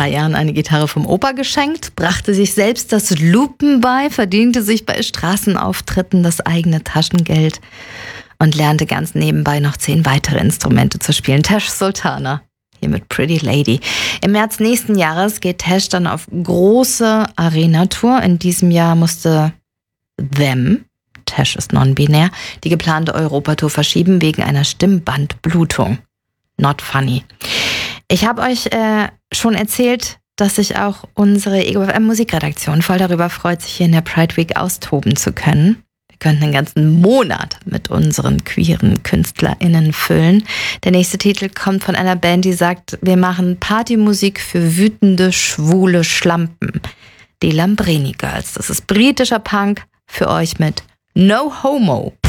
3 Jahren eine Gitarre vom Opa geschenkt, brachte sich selbst das Loopen bei, verdiente sich bei Straßenauftritten das eigene Taschengeld und lernte ganz nebenbei noch 10 weitere Instrumente zu spielen. Tash Sultana, hier mit Pretty Lady. Im März nächsten Jahres geht Tash dann auf große Arena-Tour. In diesem Jahr musste Tash ist non-binär, die geplante Europatour verschieben wegen einer Stimmbandblutung. Not funny. Ich habe euch schon erzählt, dass sich auch unsere Ego FM Musikredaktion voll darüber freut, sich hier in der Pride Week austoben zu können. Wir könnten einen ganzen Monat mit unseren queeren KünstlerInnen füllen. Der nächste Titel kommt von einer Band, die sagt, wir machen Partymusik für wütende, schwule Schlampen. Die Lambrini Girls. Das ist britischer Punk für euch mit No Homo.